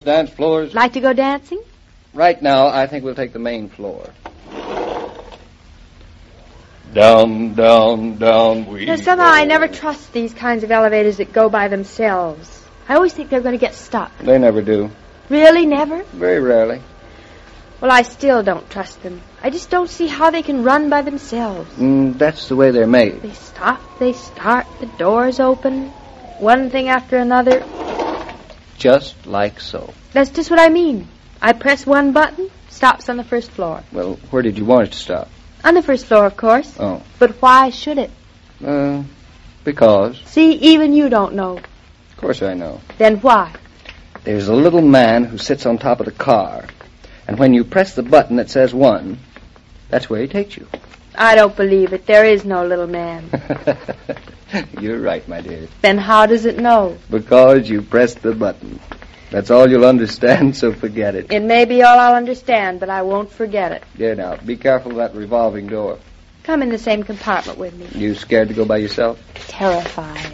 Dance floors? Like to go dancing? Right now, I think we'll take the main floor. Down, down, down we Somehow I never trust these kinds of elevators that go by themselves. I always think they're going to get stuck. They never do. Really, never? Very rarely. Well, I still don't trust them. I just don't see how they can run by themselves. That's the way they're made. They stop, they start, the doors open, one thing after another. Just like so. That's just what I mean. I press one button, stops on the first floor. Well, where did you want it to stop? On the first floor, of course. Oh. But why should it? Because. See, even you don't know. Of course I know. Then why? There's a little man who sits on top of the car. And when you press the button that says 1, that's where he takes you. I don't believe it. There is no little man. You're right, my dear. Then how does it know? Because you pressed the button. That's all you'll understand, so forget it. It may be all I'll understand, but I won't forget it. Yeah, now, be careful of that revolving door. Come in the same compartment with me. You scared to go by yourself? Terrified.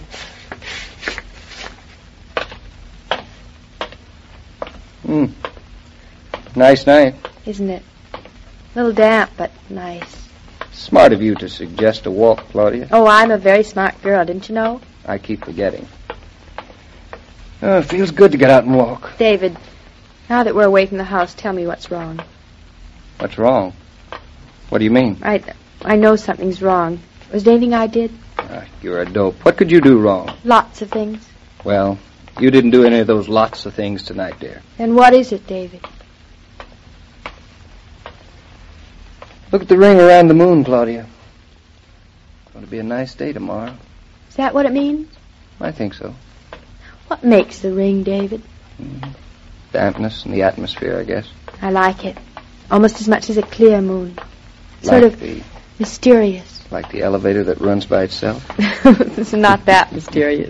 Nice night. Isn't it? A little damp, but nice. Smart of you to suggest a walk, Claudia. Oh, I'm a very smart girl, didn't you know? I keep forgetting. Oh, it feels good to get out and walk. David, now that we're away from the house, tell me what's wrong. What's wrong? What do you mean? I know something's wrong. Was there anything I did? You're a dope. What could you do wrong? Lots of things. Well, you didn't do any of those lots of things tonight, dear. Then what is it, David? Look at the ring around the moon, Claudia. It's going to be a nice day tomorrow. Is that what it means? I think so. What makes the ring, David? Dampness in the atmosphere, I guess. I like it. Almost as much as a clear moon. Mysterious. Like the elevator that runs by itself? It's not that mysterious.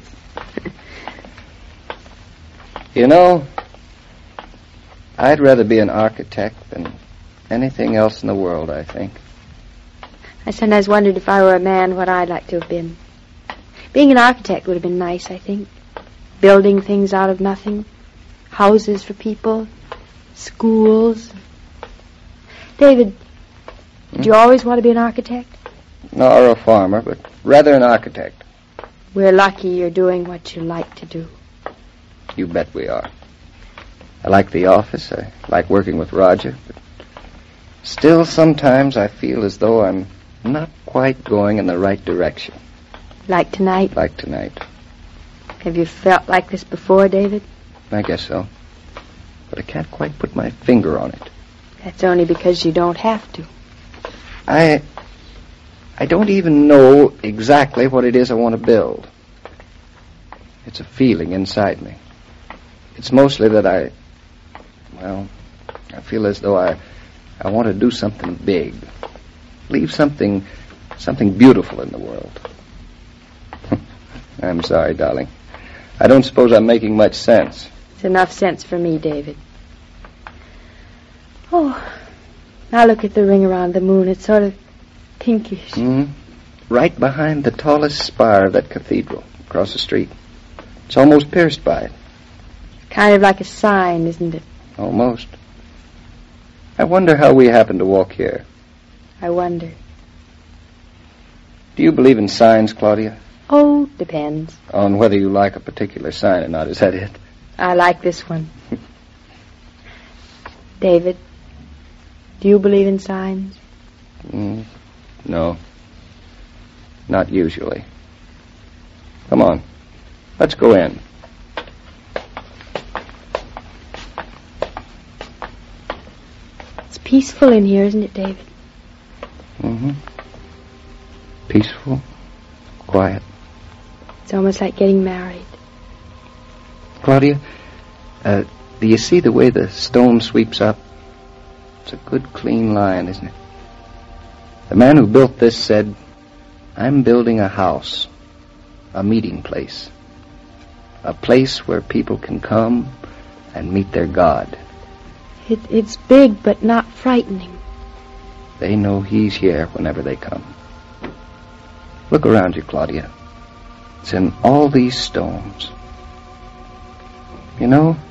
You know, I'd rather be an architect than anything else in the world, I think. I sometimes wondered if I were a man what I'd like to have been. Being an architect would have been nice, I think. Building things out of nothing. Houses for people. Schools. David, did you always want to be an architect? No, or a farmer, but rather an architect. We're lucky you're doing what you like to do. You bet we are. I like the office. I like working with Roger. But still, sometimes I feel as though I'm not quite going in the right direction. Like tonight? Like tonight. Have you felt like this before, David? I guess so. But I can't quite put my finger on it. That's only because you don't have to. I don't even know exactly what it is I want to build. It's a feeling inside me. It's mostly that I feel as though I want to do something big. Leave something beautiful in the world. I'm sorry, darling. I don't suppose I'm making much sense. It's enough sense for me, David. Oh, now look at the ring around the moon. It's sort of pinkish. Right behind the tallest spire of that cathedral across the street. It's almost pierced by it. Kind of like a sign, isn't it? Almost. I wonder how we happened to walk here. I wonder. Do you believe in signs, Claudia? Oh, depends. On whether you like a particular sign or not, is that it? I like this one. David, do you believe in signs? No. Not usually. Come on. Let's go in. It's peaceful in here, isn't it, David? Peaceful. Quiet. It's almost like getting married. Claudia, do you see the way the stone sweeps up? It's a good, clean line, isn't it? The man who built this said, I'm building a house, a meeting place, a place where people can come and meet their God. It's big, but not frightening. They know he's here whenever they come. Look around you, Claudia. It's in all these stones. You know,